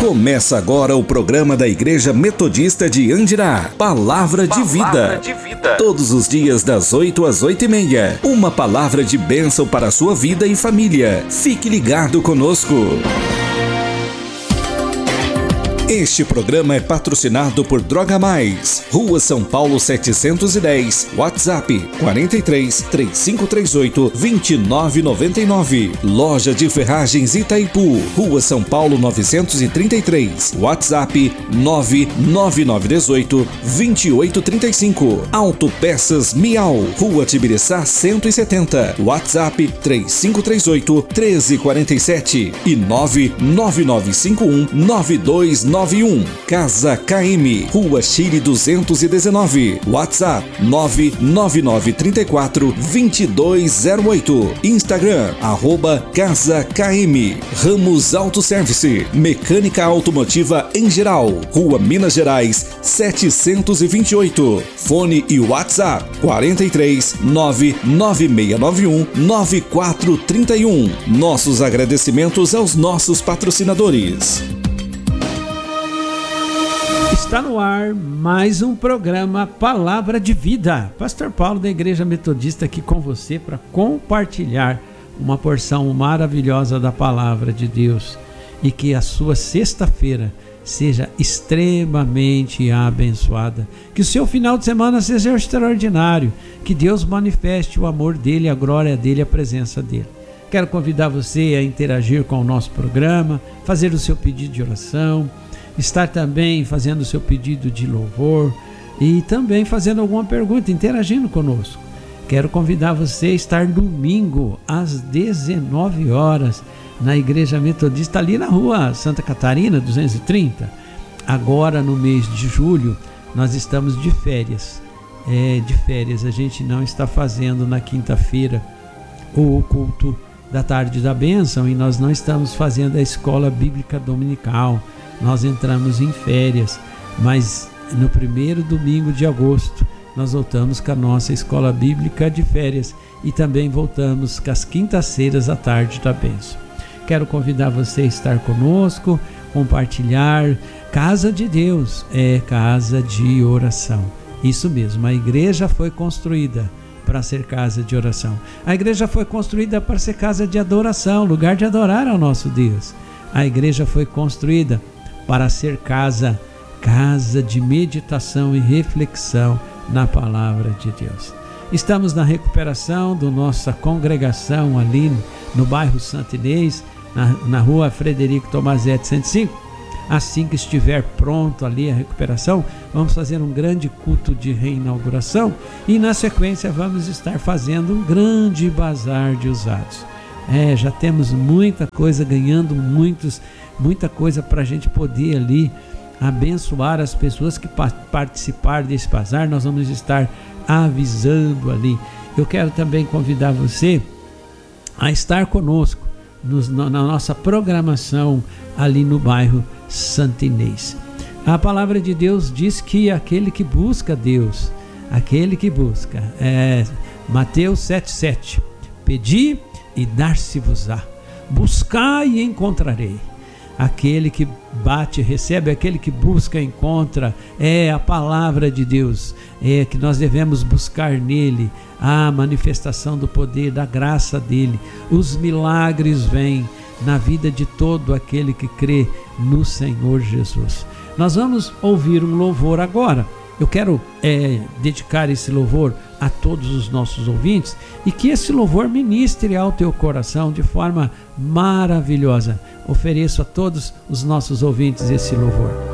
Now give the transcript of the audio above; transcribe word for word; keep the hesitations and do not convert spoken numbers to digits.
Começa agora o programa da Igreja Metodista de Andirá, Palavra de Vida. de Vida. Todos os dias das oito às oito e meia. Uma palavra de bênção para a sua vida e família. Fique ligado conosco. Este programa é patrocinado por Droga Mais, Rua São Paulo setecentos e dez, WhatsApp quarenta e três, três cinco três oito, dois nove nove nove. Loja de Ferragens Itaipu, Rua São Paulo novecentos e trinta e três, WhatsApp nove nove nove um oito, dois oito três cinco. Autopeças Miau, Rua Tibiriçá cento e setenta, WhatsApp três cinco três oito, um três quatro sete e nove nove nove cinco um, nove dois nove um. Casa K M, Rua Chile duzentos e dezenove, WhatsApp nove nove nove três quatro, dois dois zero oito. Instagram, arroba Casa K M. Ramos Autoservice, mecânica automotiva em geral, Rua Minas Gerais setecentos e vinte e oito. Fone e WhatsApp quarenta e três, nove nove seis nove um, nove quatro três um. Nossos agradecimentos aos nossos patrocinadores. Está no ar mais um programa Palavra de Vida. Pastor Paulo da Igreja Metodista aqui com você para compartilhar uma porção maravilhosa da Palavra de Deus e que a sua sexta-feira seja extremamente abençoada. Que o seu final de semana seja extraordinário. Que Deus manifeste o amor dele, a glória dele, a presença dele. Quero convidar você a interagir com o nosso programa, fazer o seu pedido de oração, estar também fazendo o seu pedido de louvor e também fazendo alguma pergunta, interagindo conosco. Quero convidar você a estar domingo às dezenove horas na Igreja Metodista ali na Rua Santa Catarina duzentos e trinta. Agora no mês de julho nós estamos de férias. É, de férias, a gente não está fazendo na quinta-feira o culto da tarde da bênção e nós não estamos fazendo a escola bíblica dominical. Nós entramos em férias, mas no primeiro domingo de agosto nós voltamos com a nossa escola bíblica de férias e também voltamos com as quintas-feiras à tarde da bênção. Quero convidar você a estar conosco, compartilhar. Casa de Deus é casa de oração. Isso mesmo, a igreja foi construída para ser casa de oração. A igreja foi construída para ser casa de adoração, lugar de adorar ao nosso Deus. A igreja foi construída para ser casa, casa de meditação e reflexão na palavra de Deus. Estamos na recuperação da nossa congregação ali no bairro Santo Inês, na, na rua Frederico Tomazete cento e cinco. Assim que estiver pronto ali a recuperação, vamos fazer um grande culto de reinauguração e na sequência vamos estar fazendo um grande bazar de usados. É, já temos muita coisa, ganhando muitos, muita coisa para a gente poder ali abençoar as pessoas que pa- participar desse bazar. Nós vamos estar avisando ali. Eu quero também convidar você a estar conosco nos, na nossa programação ali no bairro Santo Inês. A palavra de Deus diz que aquele que busca Deus, aquele que busca, é Mateus sete, sete, pedi e dar-se-vos-á, buscai e encontrarei. Aquele que bate, recebe, aquele que busca, encontra. É a palavra de Deus, é que nós devemos buscar nele a manifestação do poder, da graça dele. Os milagres vêm na vida de todo aquele que crê no Senhor Jesus. Nós vamos ouvir um louvor agora. Eu quero é, dedicar esse louvor a todos os nossos ouvintes e que esse louvor ministre ao teu coração de forma maravilhosa. Ofereço a todos os nossos ouvintes esse louvor.